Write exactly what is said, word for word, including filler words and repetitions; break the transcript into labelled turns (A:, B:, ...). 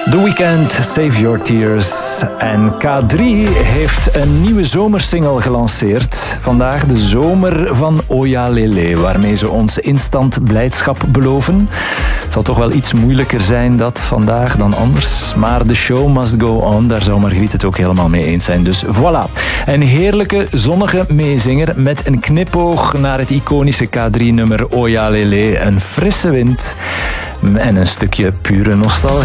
A: The Weeknd, Save Your Tears. En K drie heeft een nieuwe zomersingle gelanceerd. Vandaag de zomer van Oya Lele, waarmee ze ons instant blijdschap beloven. Het zal toch wel iets moeilijker zijn dat vandaag dan anders. Maar de show must go on, daar zou Margriet het ook helemaal mee eens zijn. Dus voilà, een heerlijke, zonnige meezinger met een knipoog naar het iconische K drie-nummer Oya Lele. Een frisse wind en een stukje pure nostalgie.